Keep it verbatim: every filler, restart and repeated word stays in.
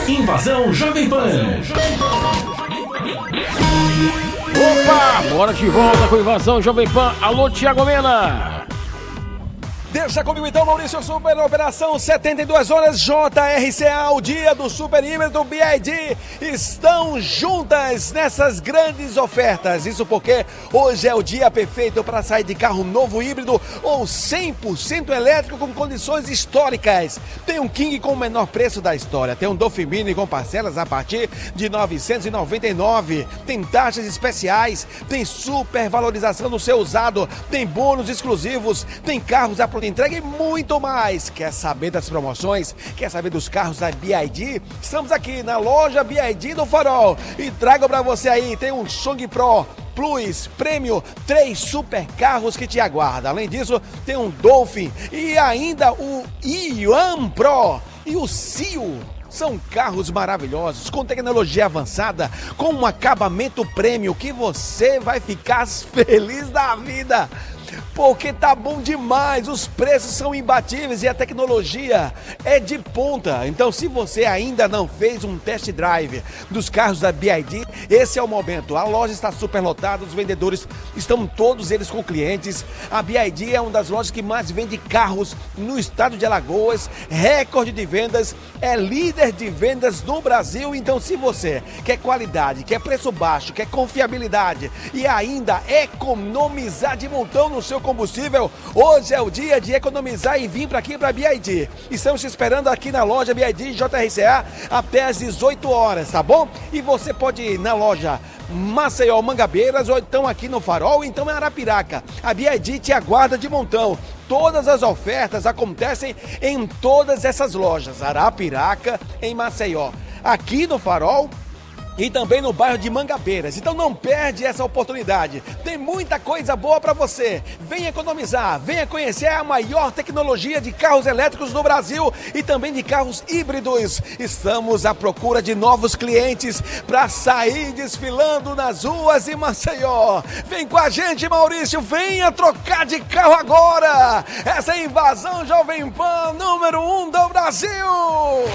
Invasão Jovem Pan. Opa, bora de volta com Invasão Jovem Pan. Alô, Thiago Mena. Deixa comigo então, Maurício Super, Operação setenta e duas horas J R C A, o dia do Super Híbrido B Y D, estão juntas nessas grandes ofertas. Isso porque hoje é o dia perfeito para sair de carro novo híbrido ou cem por cento elétrico com condições históricas. Tem um King com o menor preço da história, tem um Dolphin Mini com parcelas a partir de novecentos e noventa e nove reais, tem taxas especiais, tem super valorização no seu usado, tem bônus exclusivos, tem carros a pronta entrega e muito mais. Quer saber das promoções? Quer saber dos carros da B Y D? Estamos aqui na loja B Y D do Farol e trago para você aí, tem um Song Pro Plus Prêmio, três super carros que te aguardam. Além disso, tem um Dolphin e ainda o Yuan Pro e o Cio. São carros maravilhosos, com tecnologia avançada, com um acabamento prêmio que você vai ficar feliz da vida. Porque tá bom demais, os preços são imbatíveis e a tecnologia é de ponta. Então, se você ainda não fez um test drive dos carros da B Y D, esse é o momento. A loja está super lotada, os vendedores estão todos eles com clientes. A B Y D é uma das lojas que mais vende carros no estado de Alagoas, recorde de vendas, é líder de vendas no Brasil. Então, se você quer qualidade, quer preço baixo, quer confiabilidade e ainda economizar de montão no seu combustível, hoje é o dia de economizar e vir para aqui para a B Y D. Estamos te esperando aqui na loja B Y D J R C A até às dezoito horas, tá bom? E você pode ir na loja Maceió, Mangabeiras, ou então aqui no Farol, ou então em Arapiraca. A B Y D te aguarda de montão. Todas as ofertas acontecem em todas essas lojas, Arapiraca, em Maceió, aqui no Farol e também no bairro de Mangabeiras. Então não perde essa oportunidade. Tem muita coisa boa para você. Venha economizar, venha conhecer a maior tecnologia de carros elétricos no Brasil e também de carros híbridos. Estamos à procura de novos clientes para sair desfilando nas ruas em Maceió. Vem com a gente, Maurício, venha trocar de carro agora. Essa é a Invasão Jovem Pan número um do Brasil.